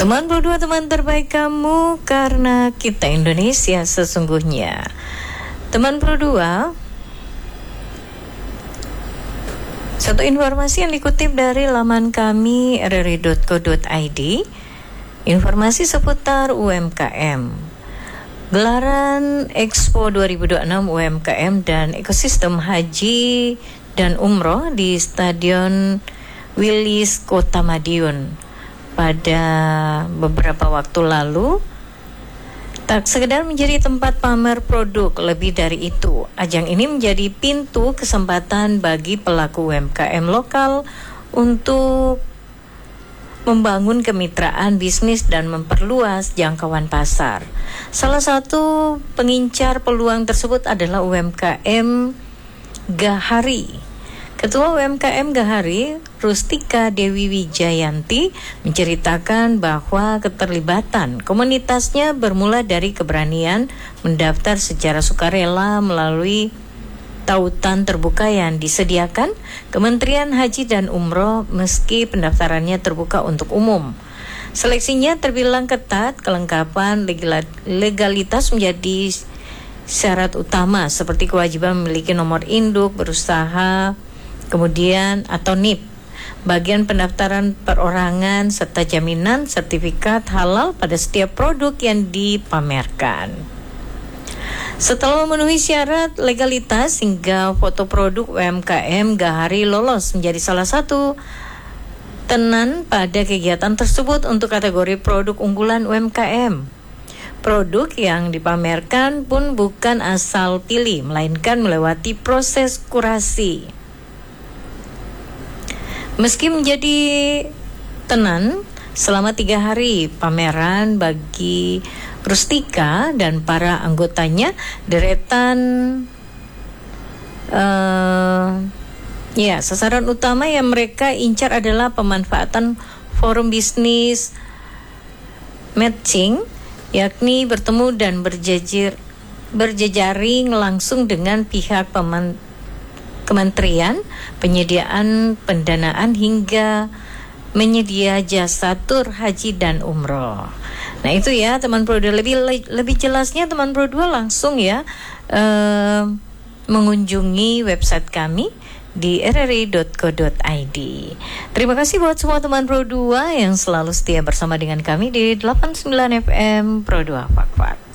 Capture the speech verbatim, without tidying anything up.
Teman berdua, teman terbaik kamu, karena kita Indonesia sesungguhnya. Teman berdua, satu informasi yang dikutip dari laman kami r r i dot co dot i d, informasi seputar U M K M. Gelaran Expo dua ribu dua puluh enam U M K M dan ekosistem haji dan umroh di Stadion Wilis Kota Madiun pada beberapa waktu lalu tak sekedar menjadi tempat pamer produk, lebih dari itu. Ajang ini menjadi pintu kesempatan bagi pelaku U M K M lokal untuk membangun kemitraan bisnis dan memperluas jangkauan pasar. Salah satu pengincar peluang tersebut adalah U M K M Gahari. Ketua U M K M Gahari, Rustika Dewi Wijayanti, menceritakan bahwa keterlibatan komunitasnya bermula dari keberanian mendaftar secara sukarela melalui tautan terbuka yang disediakan Kementerian Haji dan Umroh meski pendaftarannya terbuka untuk umum. Seleksinya terbilang ketat, kelengkapan legalitas menjadi syarat utama seperti kewajiban memiliki nomor induk, berusaha, kemudian atau N I P, bagian pendaftaran perorangan, serta jaminan sertifikat halal pada setiap produk yang dipamerkan. Setelah memenuhi syarat legalitas hingga foto produk, U M K M Gahari lolos menjadi salah satu tenan pada kegiatan tersebut untuk kategori produk unggulan U M K M. Produk yang dipamerkan pun bukan asal pilih, melainkan melewati proses kurasi. Meski menjadi tenan selama tiga hari pameran bagi Rustika dan para anggotanya, deretan uh, ya sasaran utama yang mereka incar adalah pemanfaatan forum bisnis matching, yakni bertemu dan berjajir, berjejaring langsung dengan pihak peman Kementerian, penyediaan pendanaan hingga menyedia jasa tur haji dan umroh. Nah itu ya teman Pro dua, lebih lebih jelasnya teman Pro dua langsung ya uh, mengunjungi website kami di r r i dot co dot i d. Terima kasih buat semua teman Pro dua yang selalu setia bersama dengan kami di delapan puluh sembilan F M Pro dua Fakfak.